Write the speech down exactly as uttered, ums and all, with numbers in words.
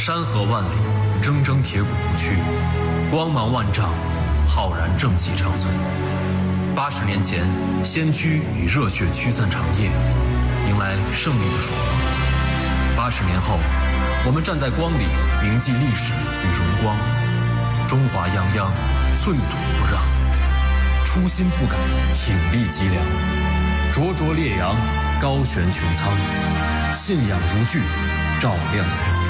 山河万里，铮铮铁骨不屈，光芒万丈，浩然正气长存。八十年前，先驱以热血驱散长夜，迎来胜利的曙光。八十年后，我们站在光里，铭记历史与荣光。中华泱泱，寸土不让，初心不改，挺立脊梁，灼灼烈阳，高悬穹苍，信仰如炬，照亮远方。